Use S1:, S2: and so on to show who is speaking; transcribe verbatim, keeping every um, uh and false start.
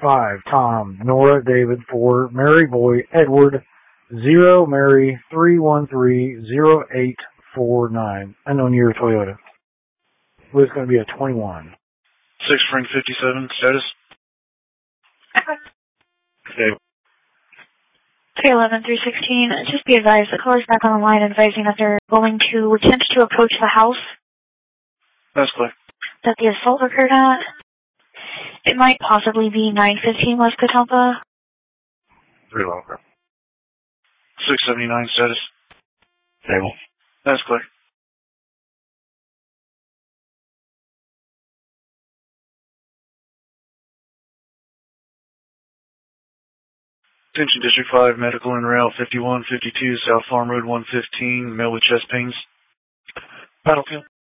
S1: five, Tom, Nora, David, four, Mary, Boy, Edward, zero, Mary, three one three zero eight four nine. Unknown year Toyota. Well, it's going to be a twenty-one.
S2: six, Frank fifty-seven, status? Okay.
S3: three eleven, three sixteen, just be advised, the caller's back on the line advising that they're going to attempt to approach the house
S2: That's clear.
S3: that the assault occurred at. It might possibly be nine fifteen West Catalpa.
S2: three eleven. six seventy-nine, status?
S4: Stable.
S2: That's clear. Attention District five, medical en route fifty-one fifty-two, South Farm Road one fifteen, male with chest pains.
S4: Battlefield.